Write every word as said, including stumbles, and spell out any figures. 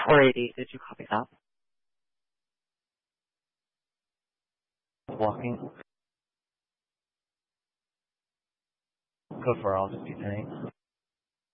four eighty, did you copy that? Walking. Code for all, just be saying.